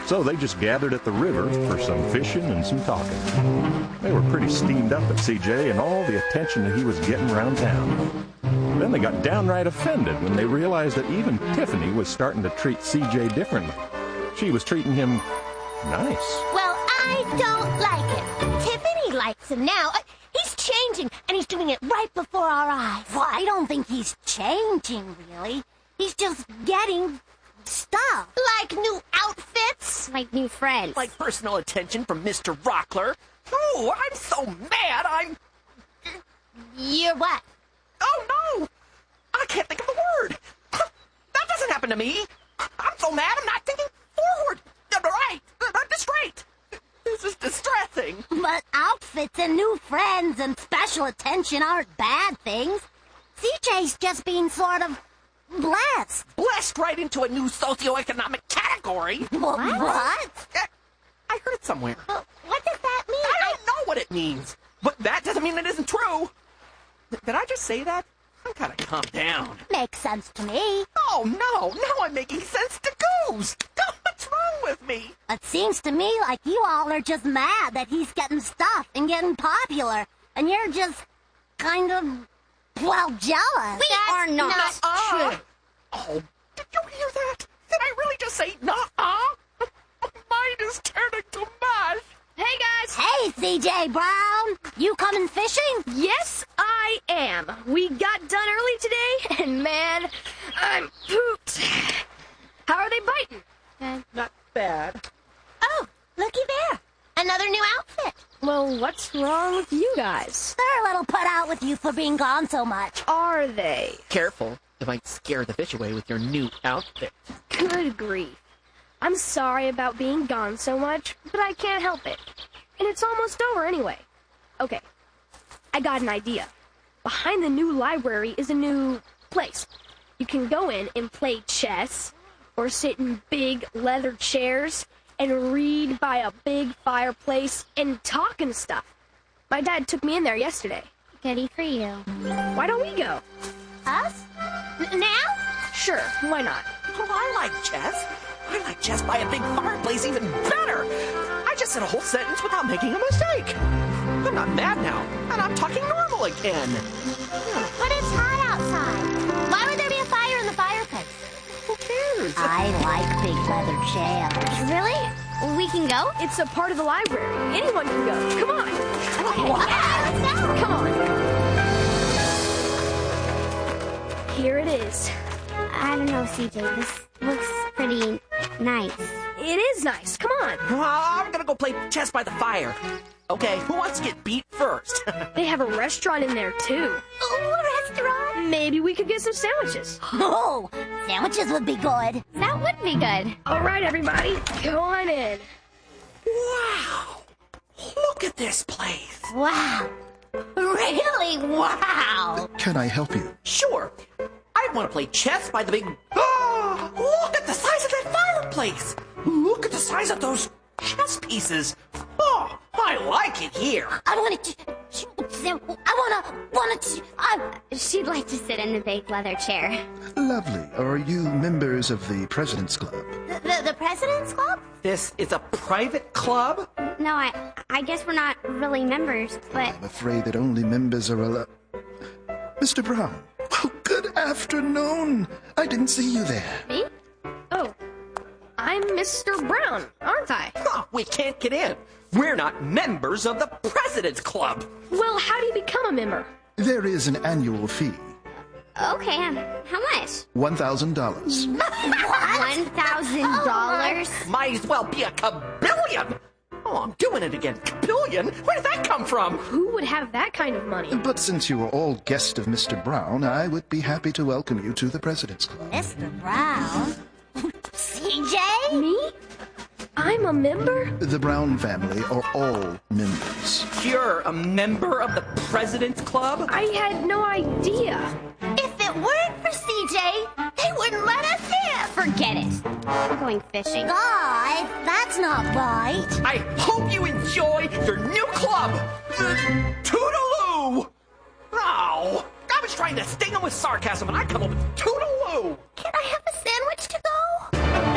So they just gathered at the river for some fishing and some talking. They were pretty steamed up at CJ and all the attention that he was getting around town. Then they got downright offended when they realized that even Tiffany was starting to treat CJ differently. She was treating him nice. Well, I don't like it. Tiffany likes him now. He's changing, and he's doing it right before our eyes. Well, I don't think he's changing, really. He's just getting stuff. Like new outfits. Like new friends. Like personal attention from Mr. Rockler. Oh, I'm so mad, You're what? Oh, no! I can't think of the word. That doesn't happen to me. I'm so mad I'm not thinking forward. Right. Straight. This is distressing. But outfits and new friends and special attention aren't bad things. CJ's just being sort of blessed. Blessed right into a new socioeconomic category. What? I heard it somewhere. What does that mean? I don't know what it means. But that doesn't mean it isn't true. Did I just say that? I gotta calm down. Makes sense to me. Oh, no. Now I'm making sense to Goose. What's wrong with me? It seems to me like you all are just mad that he's getting stuff and getting popular. And you're just kind of, well, jealous. We are not. True. Oh, did you hear that? Did I really just say nuh-uh? Mine is turning to mush. Hey, guys! Hey, CJ Brown! You coming fishing? Yes, I am. We got done early today, and man, I'm pooped. How are they biting? Not bad. Oh, looky there. Another new outfit. Well, what's wrong with you guys? They're a little put out with you for being gone so much. Are they? Careful. You might scare the fish away with your new outfit. Good grief. I'm sorry about being gone so much, but I can't help it. And it's almost over anyway. Okay, I got an idea. Behind the new library is a new place. You can go in and play chess, or sit in big leather chairs, and read by a big fireplace, and talk and stuff. My dad took me in there yesterday. Goody for you. Why don't we go? Us? Now? Sure, why not? Oh, I like chess. I like chess by a big fireplace even better. I just said a whole sentence without making a mistake. I'm not mad now, and I'm talking normal again. But it's hot outside. Why would there be a fire in the fireplace? Who cares? I like big leather chairs. Really? We can go? It's a part of the library. Anyone can go. Come on. Okay, yeah, let's go. Come on. Here it is. I don't know, CJ. This looks pretty nice. It is nice. Come on. Well, I'm gonna go play chess by the fire. Okay, who wants to get beat first? They have a restaurant in there, too. Ooh, a restaurant? Maybe we could get some sandwiches. Oh, sandwiches would be good. That would be good. All right, everybody. Go on in. Wow! Look at this place. Wow. Really? Wow. Can I help you? Sure. I want to play chess by the big... Oh, look at the size of that fireplace. Look at the size of those chess pieces. Oh, I like it here. I want to... She'd like to sit in the big leather chair. Lovely. Are you members of the President's Club? The President's Club? This is a private club? No, I guess we're not really members, but... I'm afraid that only members are allowed... Mr. Brown. Well, good afternoon. I didn't see you there. Me? Oh, I'm Mr. Brown, aren't I? Huh, we can't get in. We're not members of the President's Club. Well, how do you become a member? There is an annual fee. Okay, how much? $1,000. $1,000? Might as well be a kabillion. Oh, I'm doing it again. Kabillion? Where did that come from? Who would have that kind of money? But since you are all guests of Mr. Brown, I would be happy to welcome you to the President's Club. Mr. Brown? CJ? Me? I'm a member? The Brown family are all members. You're a member of the President's Club? I had no idea. If it weren't for CJ, they wouldn't let us in. Forget it. We're going fishing. Guys, that's not right. I hope you enjoy your new club, the Toodaloo! Oh, I was trying to sting him with sarcasm, and I come up with Toodaloo! Can I have a sandwich to go?